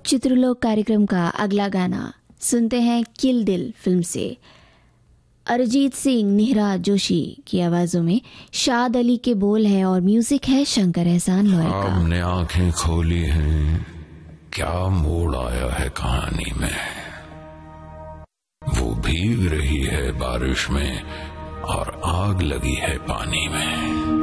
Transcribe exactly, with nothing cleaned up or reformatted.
चित्रलोक कार्यक्रम का अगला गाना सुनते हैं किल दिल फिल्म से। अरिजीत सिंह, निहरा जोशी की आवाजों में शाद अली के बोल है और म्यूजिक है शंकर एहसान लोई का। हमने आंखें खोली हैं, क्या मोड़ आया है कहानी में। वो भीग रही है बारिश में और आग लगी है पानी में।